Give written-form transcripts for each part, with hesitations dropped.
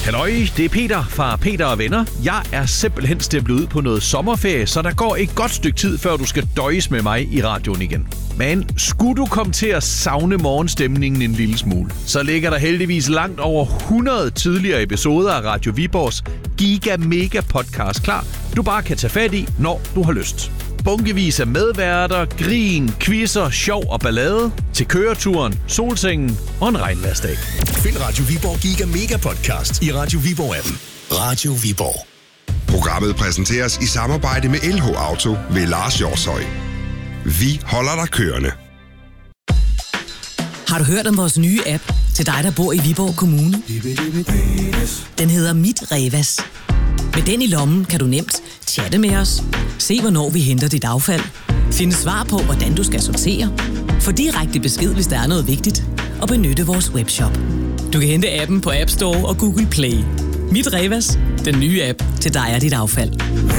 Halløj, det er Peter fra Peter og Venner. Jeg er simpelthen stemplet ud på noget sommerferie, så der går et godt stykke tid, før du skal døjes med mig i radioen igen. Men skulle du komme til at savne morgenstemningen en lille smule, så ligger der heldigvis langt over 100 tidligere episoder af Radio Viborgs Giga Mega podcast klar, du bare kan tage fat i, når du har lyst. Bunkevis af medværter, grin, quizzer, sjov og ballade til køreturen, solsengen og en regnværsdag. Find Radio Viborg Giga Mega Podcast i Radio Viborg-appen. Radio Viborg. Programmet præsenteres i samarbejde med LH Auto ved Lars Hjortshøj. Vi holder dig kørende. Har du hørt om vores nye app til dig, der bor i Viborg Kommune? Den hedder Mit Revas. Med den i lommen kan du nemt chatte med os, se hvornår vi henter dit affald, finde svar på, hvordan du skal sortere, få direkte besked, hvis der er noget vigtigt, og benytte vores webshop. Du kan hente appen på App Store og Google Play. Mit Revas, den nye app til dig og dit affald.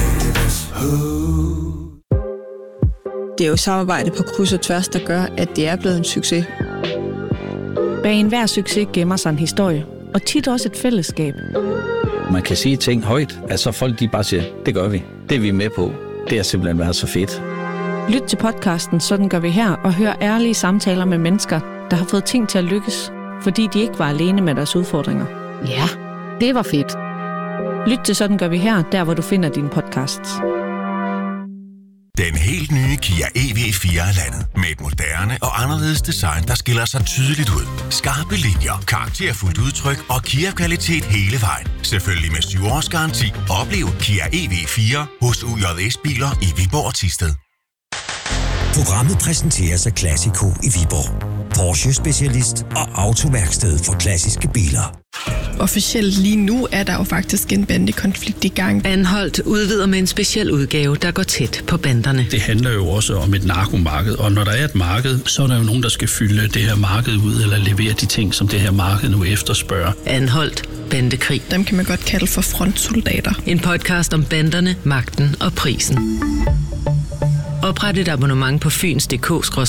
Det er jo samarbejde på kryds og tværs, der gør, at det er blevet en succes. Bag enhver succes gemmer sig en historie, og tit også et fællesskab. Man kan sige ting højt, at så folk de bare siger, det gør vi. Det er vi med på. Det har simpelthen været så fedt. Lyt til podcasten Sådan gør vi her, og hør ærlige samtaler med mennesker, der har fået ting til at lykkes, fordi de ikke var alene med deres udfordringer. Ja, det var fedt. Lyt til Sådan gør vi her, der hvor du finder dine podcasts. Den helt nye Kia EV4 er landet. Med et moderne og anderledes design, der skiller sig tydeligt ud. Skarpe linjer, karakterfuldt udtryk og Kia-kvalitet hele vejen. Selvfølgelig med 7 års garanti. Oplev Kia EV4 hos UJS Biler i Viborg og Thisted. Programmet præsenteres af Classico i Viborg. Porsche-specialist og autoværksted for klassiske biler. Officielt lige nu er der jo faktisk en bandekonflikt i gang. Anholdt udvider med en speciel udgave, der går tæt på banderne. Det handler jo også om et narkomarked, og når der er et marked, så er der jo nogen, der skal fylde det her marked ud, eller levere de ting, som det her marked nu efterspørger. Anholdt bandekrig. Dem kan man godt kalde for frontsoldater. En podcast om banderne, magten og prisen. Opret et abonnement på fyns.dk